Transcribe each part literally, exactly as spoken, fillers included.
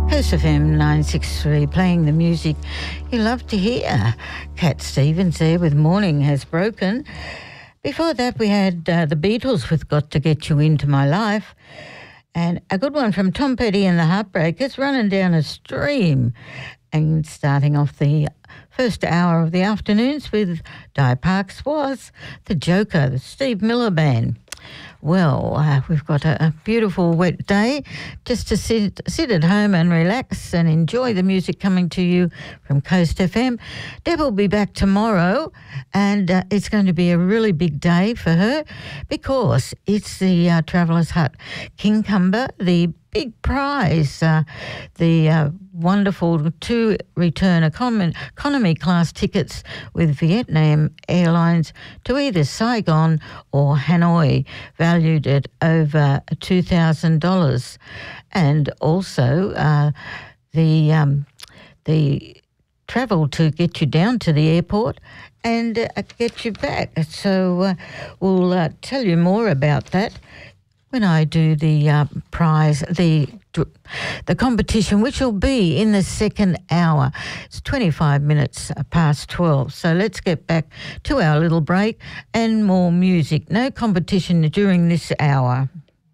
Coast F M nine sixty-three, playing the music you love to hear. Cat Stevens there with Morning Has Broken. Before that, we had uh, the Beatles with Got to Get You Into My Life. And a good one from Tom Petty and the Heartbreakers, Running Down a Stream. And starting off the first hour of the afternoons with Di Parks was the Joker, the Steve Miller Band. Well, uh, we've got a, a beautiful wet day just to sit sit at home and relax and enjoy the music coming to you from Coast F M. Deb will be back tomorrow, and uh, it's going to be a really big day for her because it's the uh, Travellers Hut Kincumber, the big prize, uh, the uh, wonderful two return econ- economy class tickets with Vietnam Airlines to either Saigon or Hanoi, valued at over two thousand dollars. And also uh, the um, the travel to get you down to the airport and uh, get you back. So uh, we'll uh, tell you more about that when I do the uh, prize, the the competition, which will be in the second hour. It's twenty-five minutes past twelve. So let's get back to our little break and more music. No competition during this hour.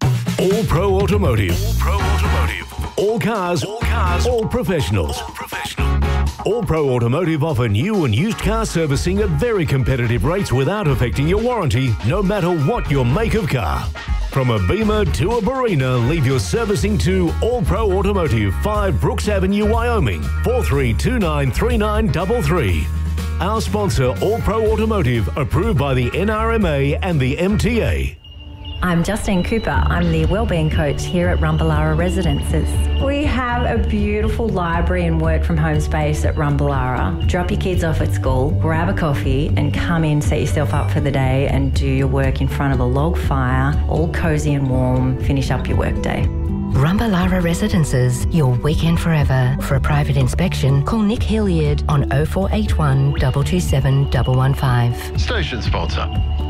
All Pro Automotive. All Pro Automotive. All cars. All cars. All professionals. All professional. All Pro Automotive offer new and used car servicing at very competitive rates without affecting your warranty, no matter what your make of car. From a Beamer to a Barina, leave your servicing to All Pro Automotive, five Brooks Avenue, Wyoming, four three two nine three nine three three. Our sponsor, All Pro Automotive, approved by the N R M A and the M T A. I'm Justine Cooper. I'm the Wellbeing Coach here at Rumballara Residences. We have a beautiful library and work from home space at Rumballara. Drop your kids off at school, grab a coffee and come in, set yourself up for the day and do your work in front of a log fire, all cosy and warm, finish up your work day. Rumballara Residences, your weekend forever. For a private inspection, call Nick Hilliard on oh four eight one, two two seven, one one five. Station sponsor.